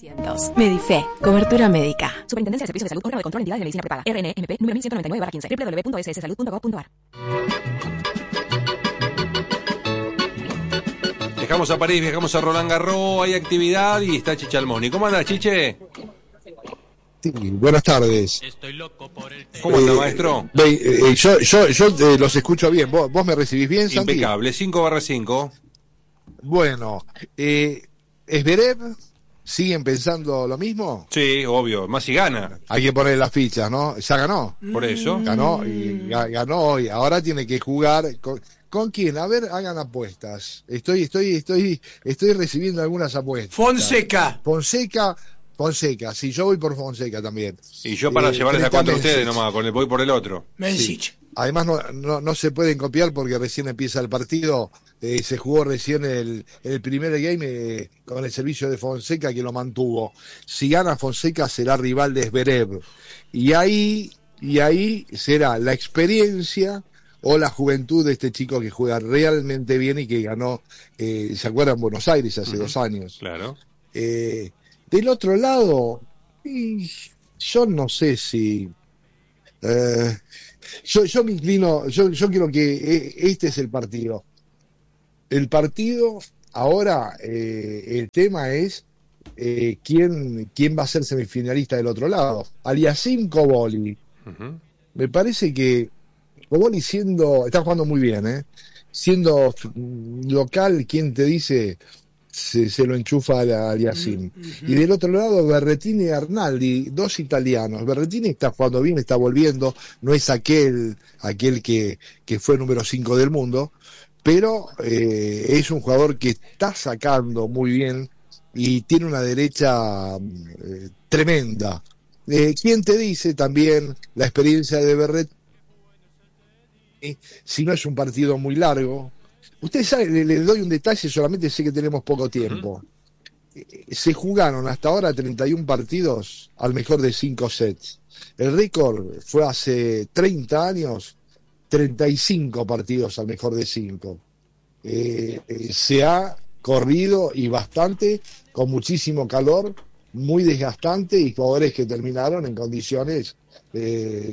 Medife, cobertura médica. Superintendencia de Servicios de Salud, órgano de control de entidades de medicina prepaga. RNMP, número 1199/15, www.sssalud.gov.ar. Dejamos a París, viajamos a Roland Garros, hay actividad y está Chiche Almoni. ¿Cómo anda, Chiche? Sí, buenas tardes. ¿Cómo anda, maestro? Yo los escucho bien. ¿Vos me recibís bien, Santi? Impecable, 5/5. Bueno, Zverev, ¿siguen pensando lo mismo? Sí, obvio, más si gana. Hay que poner las fichas, ¿no? Ya ganó. Por eso. Ganó y ganó hoy. Ahora tiene que jugar ¿con quién? A ver, hagan apuestas. Estoy recibiendo algunas apuestas. Fonseca, sí, yo voy por Fonseca también. Y yo para llevarles la contra a ustedes nomás, voy por el otro. Sí. Además no se pueden copiar porque recién empieza el partido. Se jugó recién el primer game con el servicio de Fonseca que lo mantuvo. Si gana Fonseca será rival de Zverev. Y ahí será la experiencia o la juventud de este chico que juega realmente bien y que ganó, ¿se acuerdan? Buenos Aires hace 2 años. Claro. Del otro lado, yo no sé si... yo me inclino, yo quiero que este es el partido. El partido, ahora, el tema es quién va a ser semifinalista del otro lado. Aliassime, Cobolli. Me parece que Cobolli está jugando muy bien, siendo local, ¿quién te dice? Se lo enchufa a Aliassime. Y del otro lado, Berrettini y Arnaldi, 2 italianos. Berrettini está jugando bien, está volviendo, no es aquel que fue número 5 del mundo, pero es un jugador que está sacando muy bien y tiene una derecha tremenda. ¿Quién te dice también la experiencia de Berrettini? Si no es un partido muy largo. Ustedes saben, les doy un detalle, solamente sé que tenemos poco tiempo. Se jugaron hasta ahora 31 partidos al mejor de 5 sets. El récord fue hace 30 años, 35 partidos al mejor de 5. Se ha corrido y bastante, con muchísimo calor, muy desgastante y jugadores que terminaron en condiciones